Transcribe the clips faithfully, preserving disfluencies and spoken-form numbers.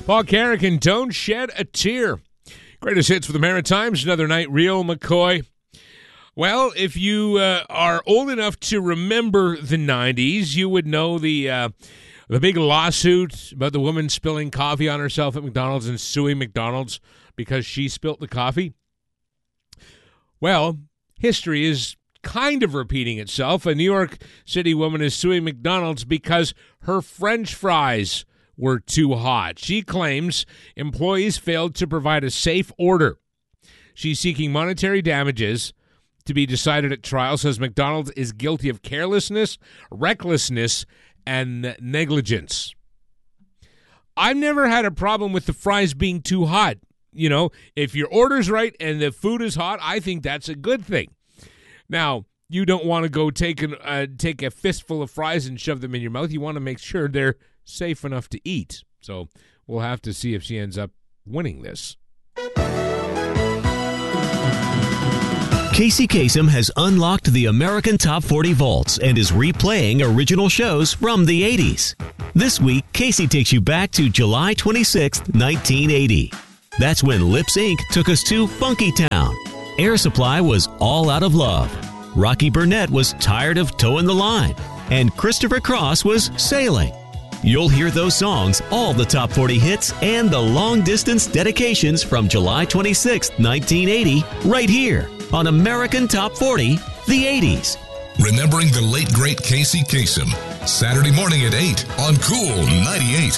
Paul Carrick and Don't Shed a Tear. Greatest hits for the Maritimes. Another night, Real McCoy. Well, if you uh, are old enough to remember the nineties, you would know the uh, the big lawsuit about the woman spilling coffee on herself at McDonald's and suing McDonald's because she spilt the coffee. Well, history is kind of repeating itself. A New York City woman is suing McDonald's because her French fries were too hot. She claims employees failed to provide a safe order. She's seeking monetary damages to be decided at trial, says McDonald's is guilty of carelessness, recklessness, and negligence. I've never had a problem with the fries being too hot. You know, if your order's right and the food is hot, I think that's a good thing. Now, you don't want to go take, an, uh, take a fistful of fries and shove them in your mouth. You want to make sure they're safe enough to eat. So we'll have to see if she ends up winning this. Casey Kasem has unlocked the American Top forty vaults and is replaying original shows from the eighties. This week, Casey takes you back to July twenty-sixth, nineteen eighty. That's when Lips Incorporated took us to Funky Town. Air Supply was all out of love. Rocky Burnett was tired of towing the line. And Christopher Cross was sailing. You'll hear those songs, all the top forty hits, and the long-distance dedications from July twenty-sixth, nineteen eighty, right here on American Top forty, the eighties. Remembering the late, great Casey Kasem. Saturday morning at eight on Cool ninety-eight.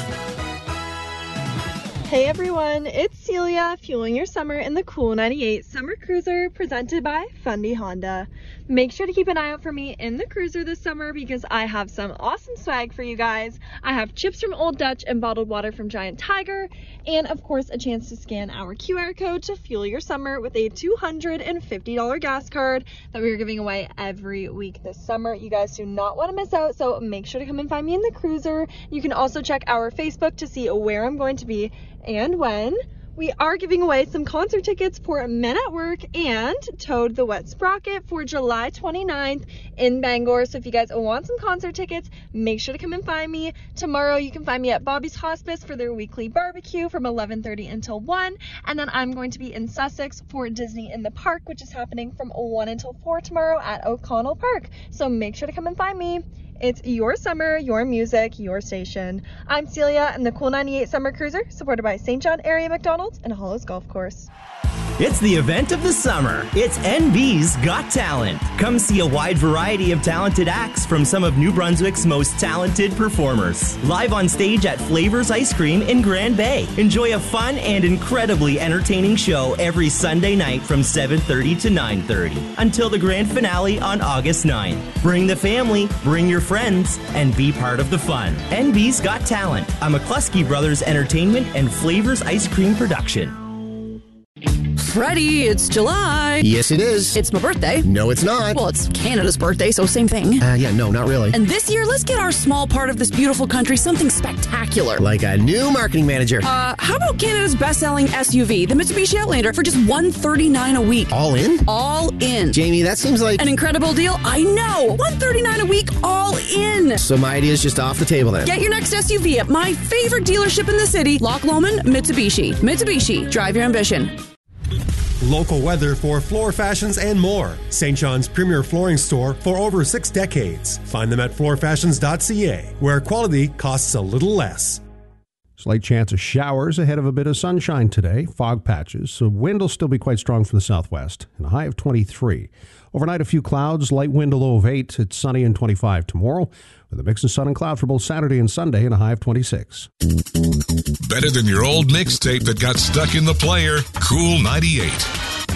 Hey everyone, it's Celia, fueling your summer in the Cool ninety-eight Summer Cruiser presented by Fundy Honda. Make sure to keep an eye out for me in the cruiser this summer because I have some awesome swag for you guys. I have chips from Old Dutch and bottled water from Giant Tiger, and of course a chance to scan our Q R code to fuel your summer with a two hundred fifty dollars gas card that we are giving away every week this summer. You guys do not want to miss out, so make sure to come and find me in the cruiser. You can also check our Facebook to see where I'm going to be and when. We are giving away some concert tickets for Men at Work and Toad the Wet Sprocket for July twenty-ninth in Bangor. So if you guys want some concert tickets, make sure to come and find me. Tomorrow you can find me at Bobby's Hospice for their weekly barbecue from eleven thirty until one. And then I'm going to be in Sussex for Disney in the Park, which is happening from one until four tomorrow at O'Connell Park. So make sure to come and find me. It's your summer, your music, your station. I'm Celia and the Cool ninety-eight Summer Cruiser, supported by Saint John Area McDonald's and Hollows Golf Course. It's the event of the summer. It's N B's Got Talent. Come see a wide variety of talented acts from some of New Brunswick's most talented performers. Live on stage at Flavors Ice Cream in Grand Bay. Enjoy a fun and incredibly entertaining show every Sunday night from seven thirty to nine thirty until the grand finale on August ninth. Bring the family, bring your friends, and be part of the fun. N B's Got Talent, a McCluskey Brothers Entertainment and Flavors Ice Cream production. Freddie, it's July. Yes, it is. It's my birthday. No, it's not. Well, it's Canada's birthday, so same thing. Uh, yeah, no, not really. And this year, let's get our small part of this beautiful country something spectacular. Like a new marketing manager. Uh, how about Canada's best-selling S U V, the Mitsubishi Outlander, for just one hundred thirty-nine dollars a week? All in? All in. Jamie, that seems like... an incredible deal. I know. one hundred thirty-nine dollars a week, all in. So my idea's just off the table then. Get your next S U V at my favorite dealership in the city, Loch Lomond Mitsubishi. Mitsubishi, drive your ambition. Local weather for floor fashions and more. Saint John's premier flooring store for over six decades. Find them at floor fashions dot c a, where quality costs a little less. Slight chance of showers ahead of a bit of sunshine today. Fog patches. So wind will still be quite strong from the southwest. And a high of twenty-three. Overnight, a few clouds. Light wind, a low of eight. It's sunny and twenty-five tomorrow, with a mix of sun and cloud for both Saturday and Sunday and a high of twenty-six. Better than your old mixtape that got stuck in the player. Cool ninety-eight.